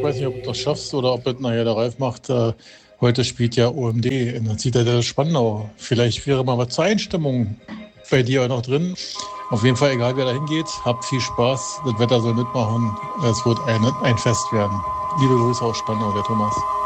weiß nicht, ob du das schaffst oder ob es nachher der Ralf macht. Heute spielt ja OMD in der Zitadelle Spandau. Vielleicht wäre mal was zur Einstimmung bei dir noch drin. Auf jeden Fall, egal wer da hingeht, habt viel Spaß. Das Wetter soll mitmachen. Es wird ein Fest werden. Liebe Grüße aus Spandau, der Thomas.